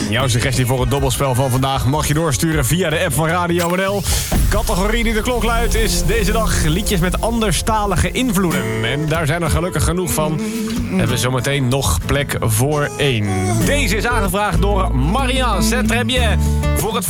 Jouw suggestie voor het dobbelspel van vandaag mag je doorsturen via de app van Radio NL. Categorie die de klok luidt is deze dag liedjes met anderstalige invloeden. En daar zijn er gelukkig genoeg van. Hebben we zometeen nog plek voor 1. Deze is aangevraagd door Marianne. C'est très bien. Voor het